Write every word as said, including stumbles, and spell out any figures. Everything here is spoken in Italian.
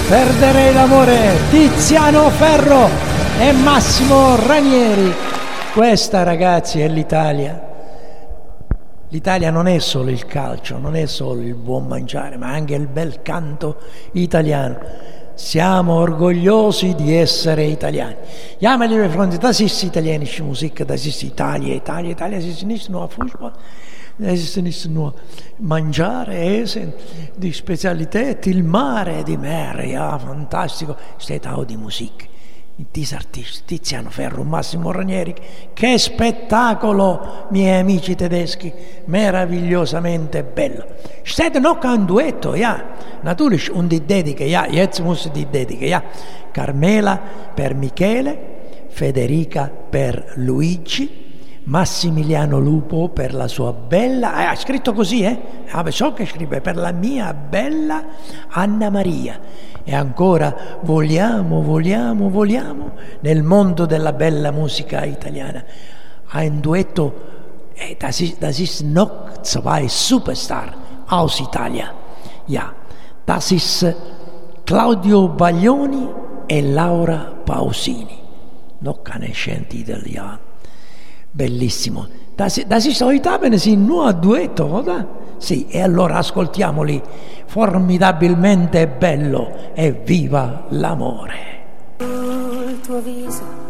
Perderei l'amore, Tiziano Ferro e Massimo Ranieri. Questa, ragazzi, è l'Italia. L'Italia non è solo il calcio, non è solo il buon mangiare, ma anche il bel canto italiano. Siamo orgogliosi di essere italiani. Ja, meine liebe Freunde, das ist italienische Musik, das ist Italia. Italia, Italia, es ist nicht nur Fußball, es ist nicht nur mangiare, essen, die Spezialität, il mare, di mare, ja, fantastico. Steht auch die Musik. Dieser Artist, Tiziano Ferro, Massimo Ranieri, che spettacolo, miei amici tedeschi, meravigliosamente bello. Steht noch ein Duetto, ja, natürlich, und die Dediche, ja, jetzt muss die Dediche, ja. Carmela per Michele, Federica per Luigi, Massimiliano Lupo per la sua bella, eh, ha scritto così, eh? Ah, so che scrive, per la mia bella Anna Maria. E ancora, vogliamo, vogliamo, vogliamo, nel mondo della bella musica italiana. Ein Duetto, eh, das ist, das ist noch zwei Superstar aus Italia. Ja, das ist Claudio Baglioni e Laura Pausini. Noch keine Titel, ja. Bellissimo. Das, das ist heute Abend sind nur Duetto, oder? Sì, e allora ascoltiamoli. Formidabilmente bello e viva l'amore. Il tuo viso